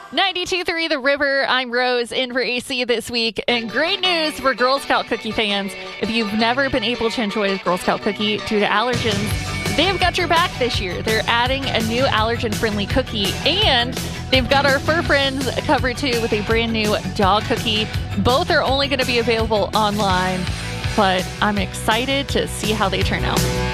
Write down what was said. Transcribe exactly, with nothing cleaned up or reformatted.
ninety-two point three The River. I'm Rose in for A C this week. And great news for Girl Scout cookie fans. If you've never been able to enjoy a Girl Scout cookie due to allergens, they've got your back this year. They're adding a new allergen-friendly cookie, and they've got our fur friends covered too with a brand new dog cookie. Both are only going to be available online, but I'm excited to see how they turn out.